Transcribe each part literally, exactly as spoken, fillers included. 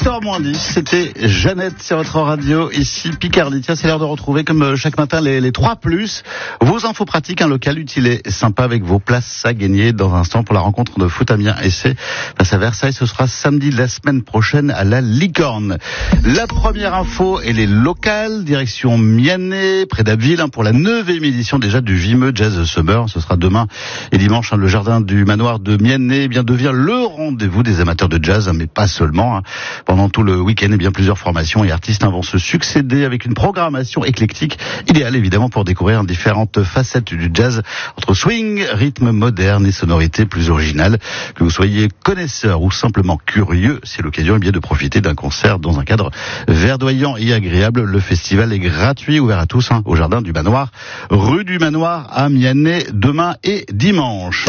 sept heures moins dix, c'était Jeannette sur votre radio, ici Picardie. Tiens, c'est l'heure de retrouver, comme chaque matin, les, les trois plus. Vos infos pratiques, un local utile et sympa avec vos places à gagner dans un instant pour la rencontre de foot Amiens S C face à Versailles. Ce sera samedi de la semaine prochaine à la Licorne. La première info, elle est locale, direction Mianet, près d'Abbeville, hein, pour la neuvième édition déjà du Vimeux Jazz Summer. Ce sera demain et dimanche, hein, le jardin du manoir de Mianet eh bien devient le rendez-vous des amateurs de jazz, mais pas seulement. Hein. Pendant tout le week-end, eh bien plusieurs formations et artistes hein, vont se succéder avec une programmation éclectique, idéale évidemment pour découvrir différentes facettes du jazz, entre swing, rythme moderne et sonorités plus originales. Que vous soyez connaisseur ou simplement curieux, c'est l'occasion eh bien de profiter d'un concert dans un cadre verdoyant et agréable. Le festival est gratuit, ouvert à tous, hein, au jardin du manoir, rue du manoir à Mianet, demain et dimanche.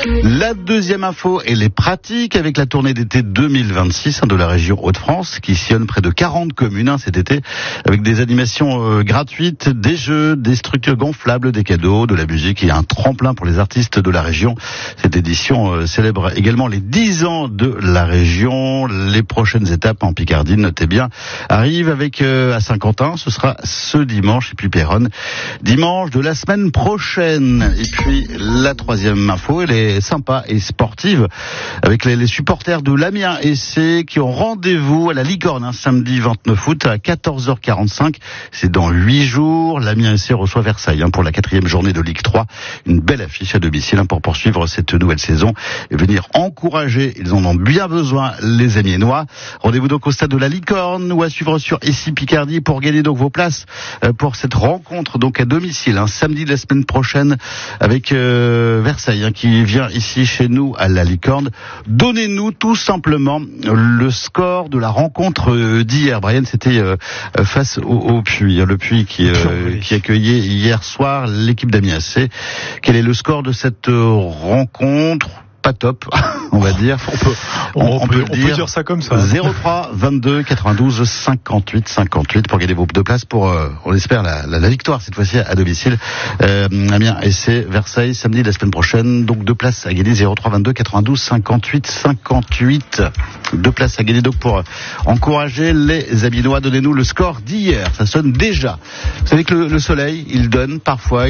La deuxième info, elle est pratique avec la tournée d'été deux mille vingt-six hein, de la région Hauts-de-France qui sillonne près de quarante communes hein, cet été avec des animations euh, gratuites, des jeux, des structures gonflables, des cadeaux, de la musique et un tremplin pour les artistes de la région. Cette édition euh, célèbre également les dix ans de la région. Les prochaines étapes en Picardie, notez bien, arrivent avec euh, à Saint-Quentin, ce sera ce dimanche, et puis Péronne, dimanche de la semaine prochaine. Et puis la troisième info, elle est sympa et sportive avec les, les supporters de l'Amiens S C qui ont rendez-vous à la Licorne hein, samedi vingt-neuf août à quatorze heures quarante-cinq. C'est dans huit jours. L'Amiens S C reçoit Versailles hein, pour la quatrième journée de Ligue trois. Une belle affiche à domicile hein, pour poursuivre cette nouvelle saison et venir encourager. Ils en ont bien besoin, les Amiénois. Rendez-vous donc au stade de la Licorne ou à suivre sur Ici Picardie pour gagner donc vos places euh, pour cette rencontre donc à domicile hein, samedi de la semaine prochaine avec euh, Versailles hein, qui vient ici chez nous à la Licorne. Donnez-nous tout simplement le score de la rencontre d'hier. Brian, c'était euh, face au, au Puy, hein, le Puy qui, euh, qui accueillait hier soir l'équipe d'Amiens S C. Quel est le score de cette rencontre ? Pas top, on va dire. On peut, on, on, on peut, peut, dire, on peut dire ça comme ça. zéro trois vingt-deux quatre-vingt-douze cinquante-huit cinquante-huit pour gagner vos deux places pour, euh, on espère, la, la, la victoire cette fois-ci à domicile. Euh, Amiens S C, Versailles, samedi de la semaine prochaine. Donc deux places à gagner, zéro trois vingt-deux quatre-vingt-douze cinquante-huit cinquante-huit. Deux places à gagner donc pour encourager les Amiénois. Donnez-nous le score d'hier. Ça sonne déjà. Vous savez que le, le soleil, il donne parfois